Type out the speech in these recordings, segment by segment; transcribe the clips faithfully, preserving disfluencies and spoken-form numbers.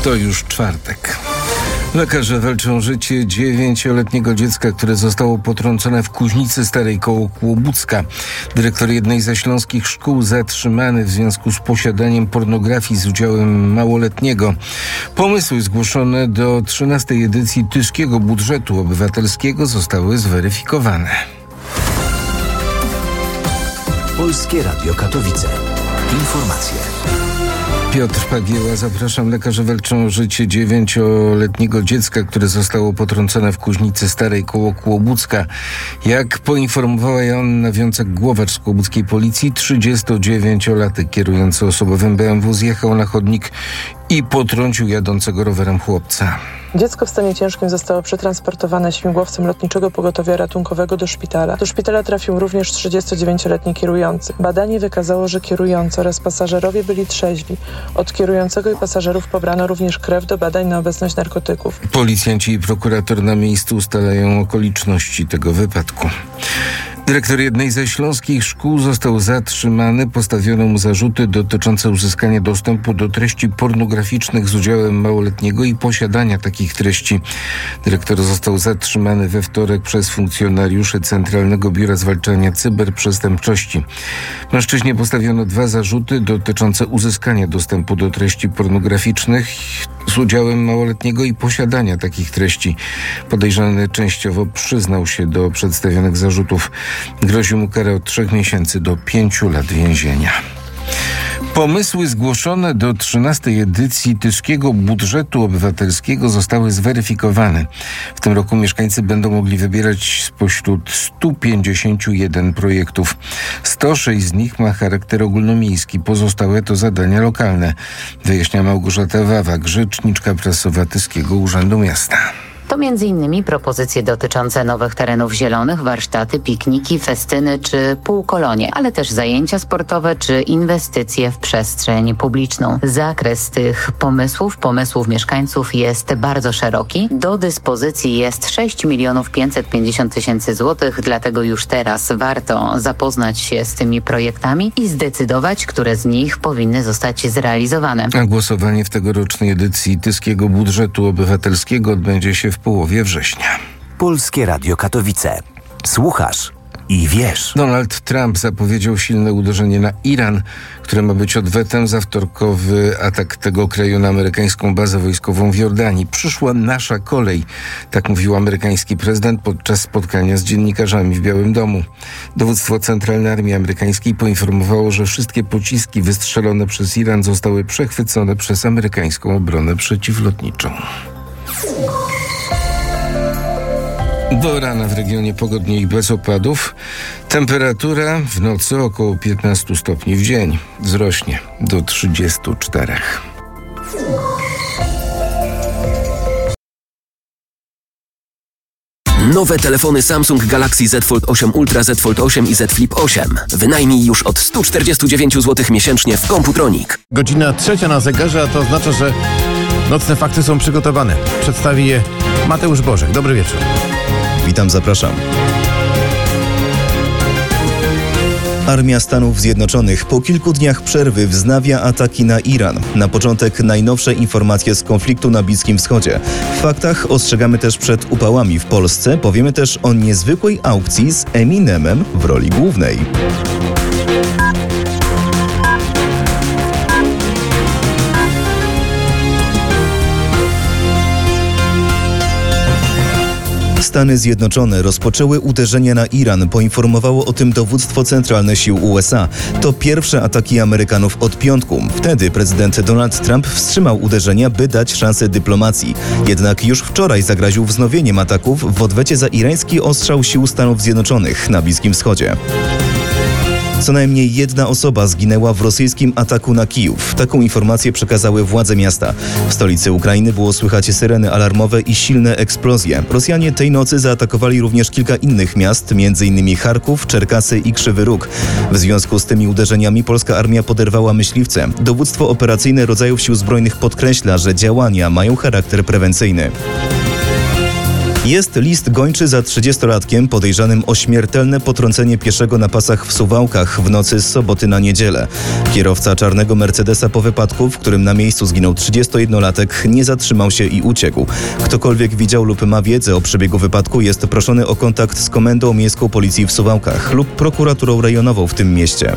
To już czwartek. Lekarze walczą o życie dziewięcioletniego dziecka, które zostało potrącone w Kuźnicy Starej koło Kłobucka. Dyrektor jednej ze śląskich szkół zatrzymany w związku z posiadaniem pornografii z udziałem małoletniego. Pomysły zgłoszone do trzynastej edycji Tyskiego Budżetu Obywatelskiego zostały zweryfikowane. Polskie Radio Katowice. Informacje. Piotr Pagieła, zapraszam. Lekarze walczą o życie dziewięcioletniego dziecka, które zostało potrącone w Kuźnicy Starej koło Kłobucka. Jak poinformowała Joanna Wiącek-Głowacz z kłobuckiej policji, trzydziestodziewięciolatek kierujący osobowym B M W zjechał na chodnik i potrącił jadącego rowerem chłopca. Dziecko w stanie ciężkim zostało przetransportowane śmigłowcem Lotniczego Pogotowia Ratunkowego do szpitala. Do szpitala trafił również trzydziestodziewięcioletni kierujący. Badanie wykazało, że kierujący oraz pasażerowie byli trzeźwi. Od kierującego i pasażerów pobrano również krew do badań na obecność narkotyków. Policjanci i prokurator na miejscu ustalają okoliczności tego wypadku. Dyrektor jednej ze śląskich szkół został zatrzymany. Postawiono mu zarzuty dotyczące uzyskania dostępu do treści pornograficznych z udziałem małoletniego i posiadania takich treści. Dyrektor został zatrzymany we wtorek przez funkcjonariuszy Centralnego Biura Zwalczania Cyberprzestępczości. Mężczyźnie postawiono dwa zarzuty dotyczące uzyskania dostępu do treści pornograficznych z udziałem małoletniego i posiadania takich treści. Podejrzany częściowo przyznał się do przedstawionych zarzutów. Grozi mu kara od trzech miesięcy do pięciu lat więzienia. Pomysły zgłoszone do trzynastej edycji Tyskiego Budżetu Obywatelskiego zostały zweryfikowane. W tym roku mieszkańcy będą mogli wybierać spośród stu pięćdziesięciu jeden projektów. sto sześć z nich ma charakter ogólnomiejski, pozostałe to zadania lokalne. Wyjaśnia Małgorzata Wawak, rzeczniczka prasowa Tyskiego Urzędu Miasta. To między innymi propozycje dotyczące nowych terenów zielonych, warsztaty, pikniki, festyny czy półkolonie, ale też zajęcia sportowe czy inwestycje w przestrzeń publiczną. Zakres tych pomysłów, pomysłów mieszkańców jest bardzo szeroki. Do dyspozycji jest sześć milionów pięćset pięćdziesiąt tysięcy złotych, dlatego już teraz warto zapoznać się z tymi projektami i zdecydować, które z nich powinny zostać zrealizowane. A głosowanie w tegorocznej edycji Tyskiego Budżetu Obywatelskiego odbędzie się w połowie września. Polskie Radio Katowice. Słuchasz i wiesz. Donald Trump zapowiedział silne uderzenie na Iran, które ma być odwetem za wtorkowy atak tego kraju na amerykańską bazę wojskową w Jordanii. Przyszła nasza kolej, tak mówił amerykański prezydent podczas spotkania z dziennikarzami w Białym Domu. Dowództwo Centralnej Armii Amerykańskiej poinformowało, że wszystkie pociski wystrzelone przez Iran zostały przechwycone przez amerykańską obronę przeciwlotniczą. Do rana w regionie pogodnie i bez opadów. Temperatura w nocy około piętnaście stopni, w dzień wzrośnie do trzydziestu czterech. Nowe telefony Samsung Galaxy Z Fold osiem Ultra, Z Fold osiem i Z Flip osiem. Wynajmij już od stu czterdziestu dziewięciu złotych miesięcznie w Computronic. Godzina trzecia na zegarze, a to oznacza, że nocne fakty są przygotowane. Przedstawi je Mateusz Bożek. Dobry wieczór. Witam, zapraszam. Armia Stanów Zjednoczonych po kilku dniach przerwy wznawia ataki na Iran. Na początek najnowsze informacje z konfliktu na Bliskim Wschodzie. W faktach ostrzegamy też przed upałami w Polsce. Powiemy też o niezwykłej aukcji z Eminemem w roli głównej. Stany Zjednoczone rozpoczęły uderzenia na Iran, poinformowało o tym dowództwo centralne sił U S A. To pierwsze ataki Amerykanów od piątku. Wtedy prezydent Donald Trump wstrzymał uderzenia, by dać szansę dyplomacji. Jednak już wczoraj zagroził wznowieniem ataków w odwecie za irański ostrzał sił Stanów Zjednoczonych na Bliskim Wschodzie. Co najmniej jedna osoba zginęła w rosyjskim ataku na Kijów. Taką informację przekazały władze miasta. W stolicy Ukrainy było słychać syreny alarmowe i silne eksplozje. Rosjanie tej nocy zaatakowali również kilka innych miast, m.in. Charków, Czerkasy i Krzywy Róg. W związku z tymi uderzeniami polska armia poderwała myśliwce. Dowództwo operacyjne rodzajów sił zbrojnych podkreśla, że działania mają charakter prewencyjny. Jest list gończy za trzydziestolatkiem podejrzanym o śmiertelne potrącenie pieszego na pasach w Suwałkach w nocy z soboty na niedzielę. Kierowca czarnego Mercedesa po wypadku, w którym na miejscu zginął trzydziestojednolatek, nie zatrzymał się i uciekł. Ktokolwiek widział lub ma wiedzę o przebiegu wypadku, jest proszony o kontakt z Komendą Miejską Policji w Suwałkach lub prokuraturą rejonową w tym mieście.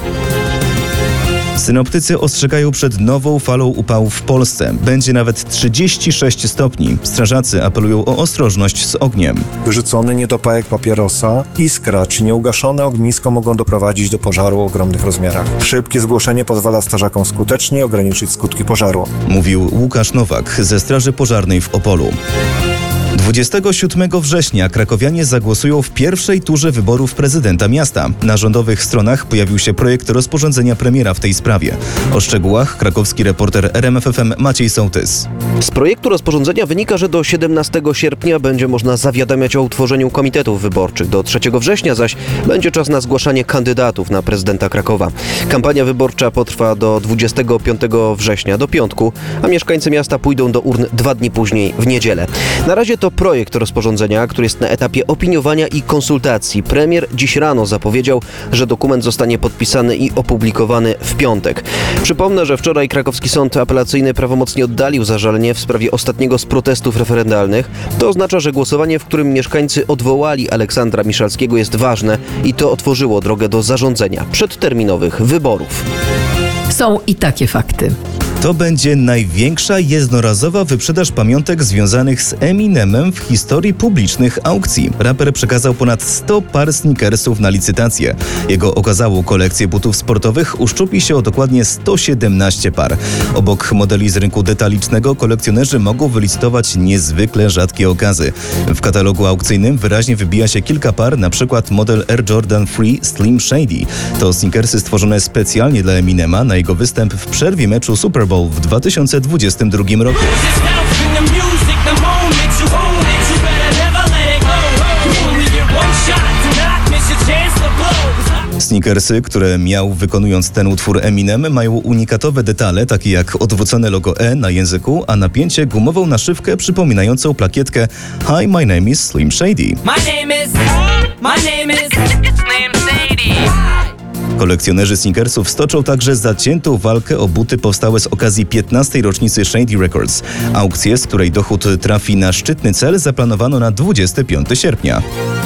Synoptycy ostrzegają przed nową falą upałów w Polsce. Będzie nawet trzydzieści sześć stopni. Strażacy apelują o ostrożność z ogniem. Wyrzucony niedopałek papierosa, iskra czy nieugaszone ognisko mogą doprowadzić do pożaru o ogromnych rozmiarach. Szybkie zgłoszenie pozwala strażakom skutecznie ograniczyć skutki pożaru. Mówił Łukasz Nowak ze Straży Pożarnej w Opolu. dwudziestego siódmego września krakowianie zagłosują w pierwszej turze wyborów prezydenta miasta. Na rządowych stronach pojawił się projekt rozporządzenia premiera w tej sprawie. O szczegółach krakowski reporter R M F F M Maciej Sołtys. Z projektu rozporządzenia wynika, że do siedemnastego sierpnia będzie można zawiadamiać o utworzeniu komitetów wyborczych. Do trzeciego września zaś będzie czas na zgłaszanie kandydatów na prezydenta Krakowa. Kampania wyborcza potrwa do dwudziestego piątego września, do piątku, a mieszkańcy miasta pójdą do urn dwa dni później, w niedzielę. Na razie to projekt rozporządzenia, który jest na etapie opiniowania i konsultacji. Premier dziś rano zapowiedział, że dokument zostanie podpisany i opublikowany w piątek. Przypomnę, że wczoraj krakowski sąd apelacyjny prawomocnie oddalił zażalenie w sprawie ostatniego z protestów referendalnych. To oznacza, że głosowanie, w którym mieszkańcy odwołali Aleksandra Miszalskiego, jest ważne i to otworzyło drogę do zarządzenia przedterminowych wyborów. Są i takie fakty. To będzie największa jednorazowa wyprzedaż pamiątek związanych z Eminemem w historii publicznych aukcji. Raper przekazał ponad sto par sneakersów na licytację. Jego okazałą kolekcję butów sportowych uszczupi się o dokładnie sto siedemnaście par. Obok modeli z rynku detalicznego kolekcjonerzy mogą wylicytować niezwykle rzadkie okazy. W katalogu aukcyjnym wyraźnie wybija się kilka par, np. model Air Jordan Free Slim Shady. To sneakersy stworzone specjalnie dla Eminema na jego występ w przerwie meczu Super Bowl w dwa tysiące dwudziestym drugim roku. Sneakersy, które miał wykonując ten utwór Eminem, mają unikatowe detale, takie jak odwrócone logo E na języku, a napięcie gumową naszywkę przypominającą plakietkę Hi, my name is Slim Shady. My name is, my name is Slim Shady. Kolekcjonerzy sneakersów stoczą także zaciętą walkę o buty powstałe z okazji piętnastej rocznicy Shady Records. Aukcję, z której dochód trafi na szczytny cel, zaplanowano na dwudziestego piątego sierpnia.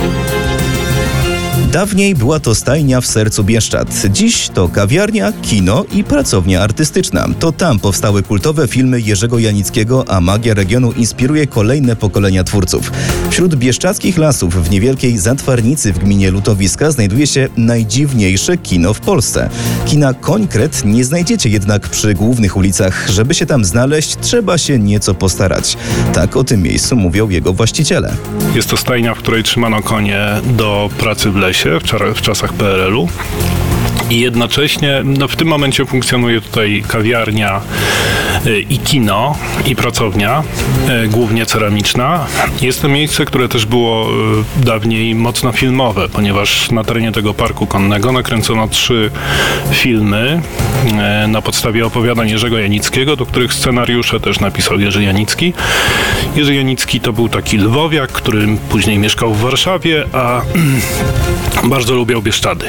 Dawniej była to stajnia w sercu Bieszczad. Dziś to kawiarnia, kino i pracownia artystyczna. To tam powstały kultowe filmy Jerzego Janickiego, a magia regionu inspiruje kolejne pokolenia twórców. Wśród bieszczadzkich lasów w niewielkiej Zatwarnicy w gminie Lutowiska znajduje się najdziwniejsze kino w Polsce. Kina Konkret nie znajdziecie jednak przy głównych ulicach. Żeby się tam znaleźć, trzeba się nieco postarać. Tak o tym miejscu mówią jego właściciele. Jest to stajnia, w której trzymano konie do pracy w lesie w, czar- w czasach P R L-u. I jednocześnie no w tym momencie funkcjonuje tutaj kawiarnia y, i kino, i pracownia, y, głównie ceramiczna. Jest to miejsce, które też było y, dawniej mocno filmowe, ponieważ na terenie tego parku konnego nakręcono trzy filmy y, na podstawie opowiadań Jerzego Janickiego, do których scenariusze też napisał Jerzy Janicki. Jerzy Janicki to był taki lwowiak, który później mieszkał w Warszawie, a bardzo lubiał Bieszczady.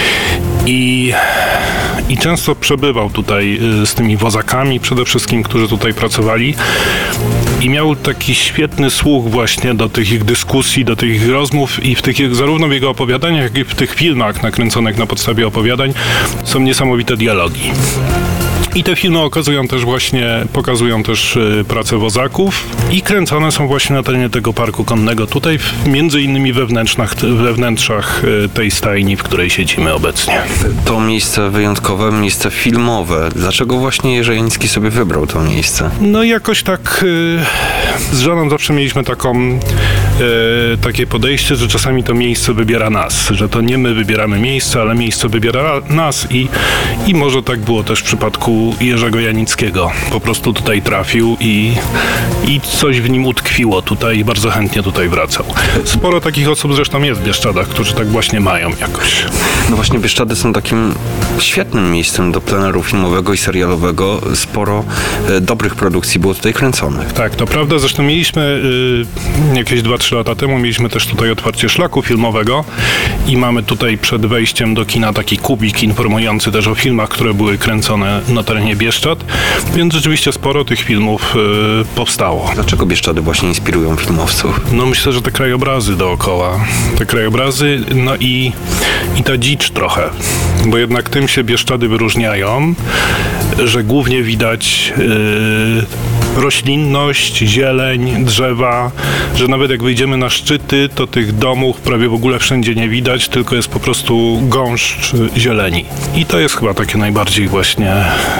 I, I często przebywał tutaj z tymi wozakami przede wszystkim, którzy tutaj pracowali i miał taki świetny słuch właśnie do tych ich dyskusji, do tych ich rozmów i w tych, zarówno w jego opowiadaniach, jak i w tych filmach nakręconych na podstawie opowiadań są niesamowite dialogi. I te filmy okazują też właśnie, pokazują też y, pracę wozaków i kręcone są właśnie na terenie tego parku konnego, tutaj w, między innymi we wnętrzach, we wnętrzach y, tej stajni, w której siedzimy obecnie. To miejsce wyjątkowe, miejsce filmowe. Dlaczego właśnie Jerzy Janicki sobie wybrał to miejsce? No jakoś tak y, z żoną zawsze mieliśmy taką, y, takie podejście, że czasami to miejsce wybiera nas, że to nie my wybieramy miejsce, ale miejsce wybiera nas i, i może tak było też w przypadku Jerzego Janickiego. Po prostu tutaj trafił i, i coś w nim utkwiło tutaj i bardzo chętnie tutaj wracał. Sporo takich osób zresztą jest w Bieszczadach, którzy tak właśnie mają jakoś. No właśnie Bieszczady są takim świetnym miejscem do pleneru filmowego i serialowego. Sporo e, dobrych produkcji było tutaj kręconych. Tak, to prawda. Zresztą mieliśmy y, jakieś dwa trzy trzy lata temu mieliśmy też tutaj otwarcie szlaku filmowego i mamy tutaj przed wejściem do kina taki kubik informujący też o filmach, które były kręcone na terenie Bieszczad, więc rzeczywiście sporo tych filmów y, powstało. Dlaczego Bieszczady właśnie inspirują filmowców? No myślę, że te krajobrazy dookoła, te krajobrazy, no i, i ta dzicz trochę, bo jednak tym się Bieszczady wyróżniają, że głównie widać yy, roślinność, zieleń, drzewa, że nawet jak wyjdziemy na szczyty, to tych domów prawie w ogóle wszędzie nie widać, tylko jest po prostu gąszcz zieleni. I to jest chyba takie najbardziej właśnie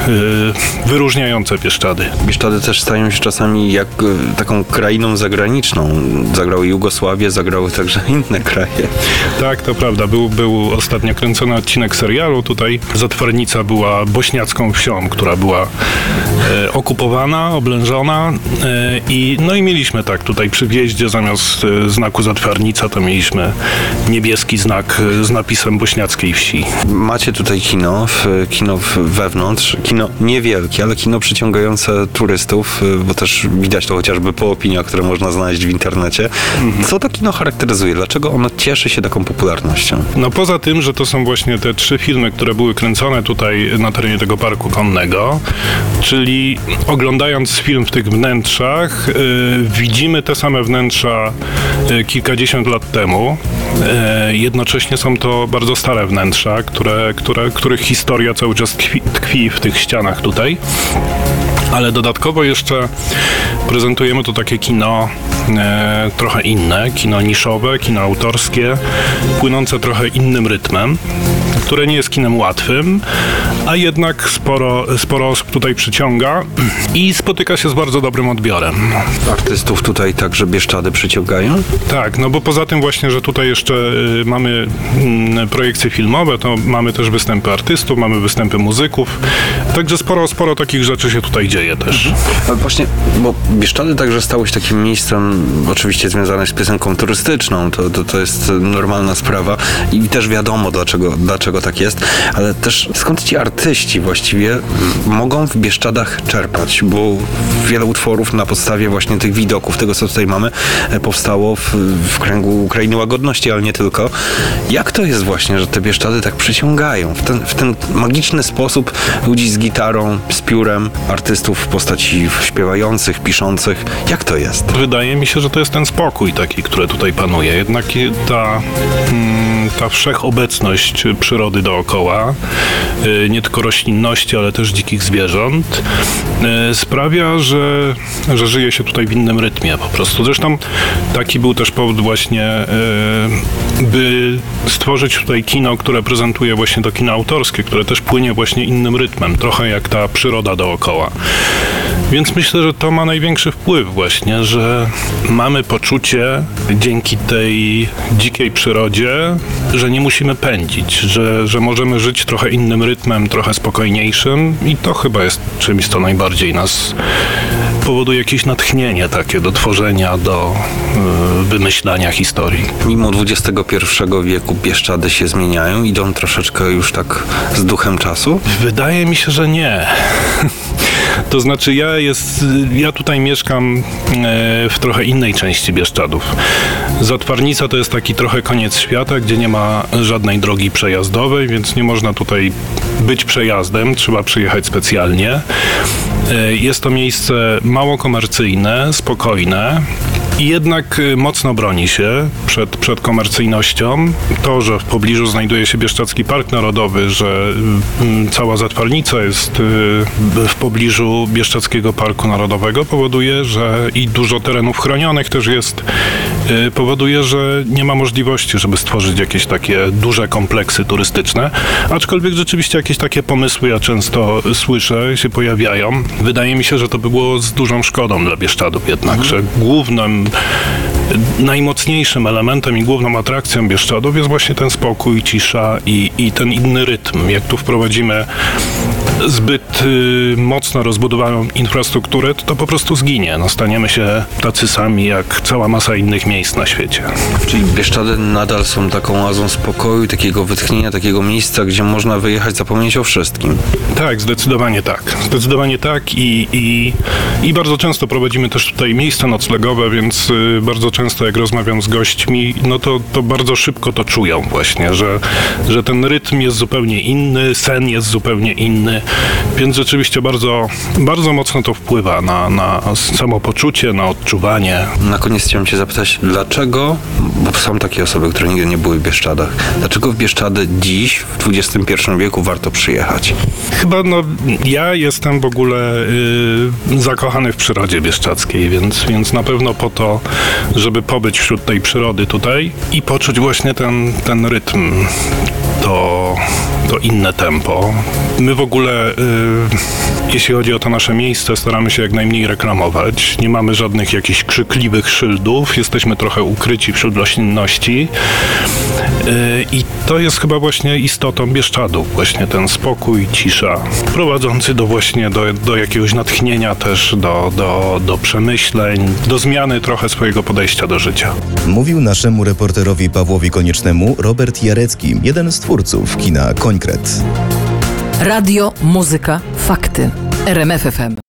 yy, wyróżniające Bieszczady. Bieszczady też stają się czasami jak y, taką krainą zagraniczną. Zagrały Jugosławię, zagrały także inne kraje. Tak, to prawda. Był, był ostatnio kręcony odcinek serialu. Tutaj Zatwarnica była bośniacką wsią, która była e, okupowana, oblężona e, i no i mieliśmy tak tutaj przy wjeździe zamiast e, znaku Zatwarnica to mieliśmy niebieski znak e, z napisem bośniackiej wsi. Macie tutaj kino, w, kino w, wewnątrz, kino niewielkie, ale kino przyciągające turystów, bo też widać to chociażby po opiniach, które można znaleźć w internecie. Mhm. Co to kino charakteryzuje? Dlaczego ono cieszy się taką popularnością? No poza tym, że to są właśnie te trzy filmy, które były kręcone tutaj na terenie tego parku konnego, czyli oglądając film w tych wnętrzach, yy, widzimy te same wnętrza yy, kilkadziesiąt lat temu. Yy, jednocześnie są to bardzo stare wnętrza, które, które, których historia cały czas tkwi, tkwi w tych ścianach tutaj. Ale dodatkowo jeszcze prezentujemy tu takie kino e, trochę inne, kino niszowe, kino autorskie, płynące trochę innym rytmem, które nie jest kinem łatwym, a jednak sporo, sporo osób tutaj przyciąga i spotyka się z bardzo dobrym odbiorem. Artystów tutaj także Bieszczady przyciągają? Tak, no bo poza tym właśnie, że tutaj jeszcze y, mamy y, projekcje filmowe, to mamy też występy artystów, mamy występy muzyków, także sporo, sporo takich rzeczy się tutaj dzieje też. Ale właśnie, bo Bieszczady także stały się takim miejscem, oczywiście związane z piosenką turystyczną, to, to, to jest normalna sprawa i też wiadomo dlaczego, dlaczego tak jest, ale też skąd ci artyści właściwie mogą w Bieszczadach czerpać, bo wiele utworów na podstawie właśnie tych widoków, tego co tutaj mamy, powstało w, w kręgu Ukrainy Łagodności, ale nie tylko. Jak to jest właśnie, że te Bieszczady tak przyciągają w ten, w ten magiczny sposób ludzi z gitarą, z piórem, artystów w postaci śpiewających, piszących? Jak to jest? Wydaje mi się, że to jest ten spokój taki, który tutaj panuje. Jednak ta, ta wszechobecność przyrody dookoła, nie tylko roślinności, ale też dzikich zwierząt, sprawia, że, że żyje się tutaj w innym rytmie po prostu. Zresztą taki był też powód właśnie, by stworzyć tutaj kino, które prezentuje właśnie to kino autorskie, które też płynie właśnie innym rytmem, trochę jak ta przyroda dookoła. Więc myślę, że to ma największy wpływ właśnie, że mamy poczucie dzięki tej dzikiej przyrodzie, że nie musimy pędzić, że, że możemy żyć trochę innym rytmem, trochę spokojniejszym i to chyba jest czymś, co najbardziej nas powoduje jakieś natchnienie takie do tworzenia, do y, wymyślania historii. Mimo dwudziestego pierwszego wieku Bieszczady się zmieniają, idą troszeczkę już tak z duchem czasu? Wydaje mi się, że nie. To znaczy ja, jest, ja tutaj mieszkam w trochę innej części Bieszczadów. Zatwarnica to jest taki trochę koniec świata, gdzie nie ma żadnej drogi przejazdowej, więc nie można tutaj być przejazdem, trzeba przyjechać specjalnie. Jest to miejsce mało komercyjne, spokojne i jednak mocno broni się przed, przed komercyjnością. To, że w pobliżu znajduje się Bieszczadzki Park Narodowy, że cała Zatwarnica jest w pobliżu Bieszczadzkiego Parku Narodowego, powoduje, że i dużo terenów chronionych też jest, powoduje, że nie ma możliwości, żeby stworzyć jakieś takie duże kompleksy turystyczne, aczkolwiek rzeczywiście jakieś takie pomysły ja często słyszę, się pojawiają. Wydaje mi się, że to by było z dużą szkodą dla Bieszczadów jednak, mhm. że głównym, najmocniejszym elementem i główną atrakcją Bieszczadów jest właśnie ten spokój, cisza i, i ten inny rytm. Jak tu wprowadzimy zbyt y, mocno rozbudowaną infrastrukturę, to, to po prostu zginie. No, staniemy się tacy sami jak cała masa innych miejsc na świecie. Czyli Bieszczady nadal są taką oazą spokoju, takiego wytchnienia, takiego miejsca, gdzie można wyjechać, zapomnieć o wszystkim. Tak, zdecydowanie tak. Zdecydowanie tak i, i, i bardzo często prowadzimy też tutaj miejsca noclegowe, więc y, bardzo często często jak rozmawiam z gośćmi, no to, to bardzo szybko to czują właśnie, że, że ten rytm jest zupełnie inny, sen jest zupełnie inny, więc rzeczywiście bardzo, bardzo mocno to wpływa na, na samopoczucie, na odczuwanie. Na koniec chciałem cię zapytać, dlaczego, bo są takie osoby, które nigdy nie były w Bieszczadach, dlaczego w Bieszczady dziś, w dwudziestym pierwszym wieku warto przyjechać? Chyba, no, ja jestem w ogóle y, zakochany w przyrodzie bieszczadzkiej, więc, więc na pewno po to, żeby pobyć wśród tej przyrody tutaj i poczuć właśnie ten, ten rytm, to, to inne tempo. My w ogóle, y, jeśli chodzi o to nasze miejsce, staramy się jak najmniej reklamować. Nie mamy żadnych jakichś krzykliwych szyldów, jesteśmy trochę ukryci wśród roślinności y, i to jest chyba właśnie istotą Bieszczadów, właśnie ten spokój, cisza, prowadzący do właśnie do, do jakiegoś natchnienia też, do, do, do przemyśleń, do zmiany trochę swojego podejścia do życia. Mówił naszemu reporterowi Pawłowi Koniecznemu Robert Jarecki, jeden z twórców kina Konkret. Radio, muzyka, fakty. R M F F M.